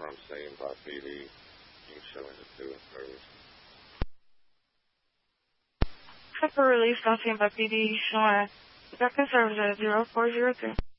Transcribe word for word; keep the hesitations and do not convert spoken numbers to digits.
from St. Bob P D. King showing the two service. Pepper released on Saint Bob P D showing second service at zero four zero three.